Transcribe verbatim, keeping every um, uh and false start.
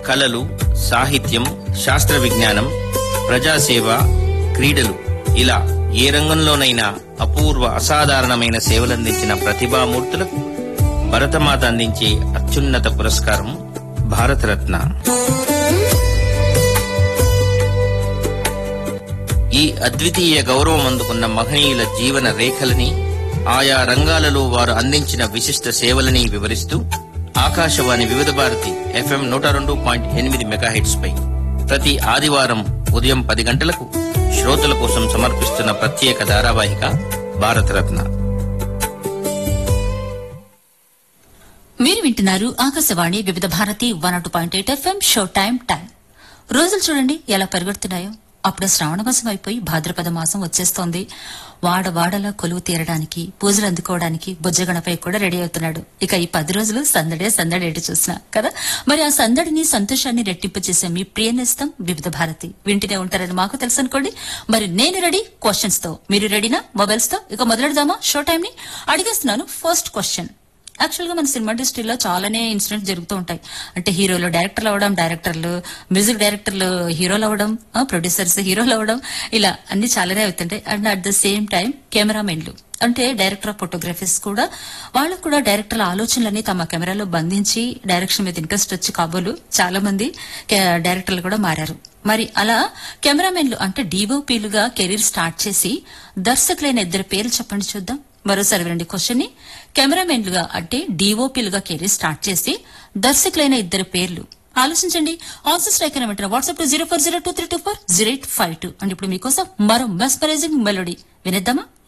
కళలు, సాహిత్యం, శాస్త్ర విజ్ఞానం, ప్రజాసేవ, క్రీడలు ఇలా ఏ రంగంలోనైనా అపూర్వ అసాధారణమైన సేవలందించిన ప్రతిభామూర్తులకు భరతమాత అందించే అత్యున్నత పురస్కారం భారతరత్న. ఈ అద్వితీయ గౌరవం అందుకున్న మహనీయుల జీవన రేఖలని, ఆయా రంగాలలో వారు అందించిన విశిష్ట సేవలని వివరిస్తూ ఆకాశవాణి వివిధ భారతి ఎఫ్ఎం నూట రెండు పాయింట్ ఎనిమిది మెగాహెట్స్ పై ప్రతి ఆదివారం ఉదయం పది గంటలకు శ్రోతల కోసం సమర్పిస్తున్న ప్రత్యేక ధారావాహిక భారతరత్న. మీరు వింటున్నారు ఆకాశవాణి వివిధ Bharati one two point eight FM show time time. రోజులు చూడండి ఎలా పెరుగుతున్నాయో. అప్పుడు శ్రావణ మాసం అయిపోయి భాద్రపద మాసం వచ్చేస్తోంది. వాడ వాడలా కొలువు తీరడానికి, పూజలు అందుకోవడానికి బుజ్జగణపై కూడా రెడీ అవుతున్నాడు. ఇక ఈ పది రోజులు సందడే సందడి ఎటు చూసినా కదా. మరి ఆ సందడిని, సంతోషాన్ని రెట్టింపు చేసే మీ ప్రియ నేస్తం వివిధ భారతి వింటూనే ఉంటారని మాకు తెలుసు అనుకోండి. మరి నేను రెడీ క్వశ్చన్స్ తో, మీరు రెడీనా మొబైల్స్ తో? ఇక మొదలెడదామా షో టైం ని? అడిగేస్తున్నాను ఫస్ట్ క్వశ్చన్. యాక్చువల్ గా మన సినిమా ఇండస్ట్రీలో చాలానే ఇన్సిడెంట్స్ జరుగుతూ ఉంటాయి. అంటే హీరోలు డైరెక్టర్లు అవ్వడం, డైరెక్టర్లు మ్యూజిక్ డైరెక్టర్లు హీరోలు అవ్వడం, ప్రొడ్యూసర్స్ హీరోలు అవ్వడం, ఇలా అన్ని చాలానే అవుతుంటాయి. And at the same time కెమెరామెన్లు అంటే డైరెక్టర్ ఆఫ్ ఫోటోగ్రఫీస్ కూడా, వాళ్ళకు కూడా డైరెక్టర్ల ఆలోచనలని తమ కెమెరాలో బంధించి డైరెక్షన్ మీద ఇంట్రెస్ట్ వచ్చి కాబోలు చాలా మంది డైరెక్టర్లు కూడా మారారు. మరి అలా కెమెరామెన్లు అంటే డీఓపీలుగా కెరీర్ స్టార్ట్ చేసి దర్శకులైన ఇద్దరు పేర్లు చెప్పండి చూద్దాం. మరోసారి వినండి క్వశ్చన్ ని. కెమెరామెన్లుగా అంటే డీఓపీలుగా కెరీర్ స్టార్ట్ చేసి దర్శకులైన ఇద్దరు పేర్లు ఆలోచించండి. ఆల్సో స్ట్రైక్ అని వెంటనే WhatsApp to zero four zero two three two four zero eight five two. And ఇప్పుడు మీకోసం మరో మెస్మరైజింగ్ మెలోడీ వినేద్దామా?